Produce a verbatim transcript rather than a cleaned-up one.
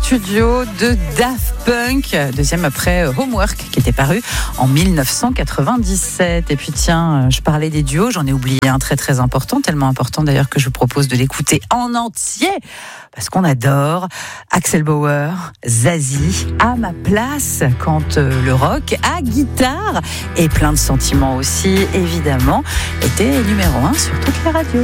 studio de Daft Punk, deuxième après Homework qui était paru en dix-neuf cent quatre-vingt-dix-sept. Et puis tiens, je parlais des duos, j'en ai oublié un très très important, tellement important d'ailleurs que je vous propose de l'écouter en entier parce qu'on adore Axel Bauer, Zazie, à ma place quand euh, le rock à guitare et plein de sentiments aussi évidemment était numéro un sur toutes les radios.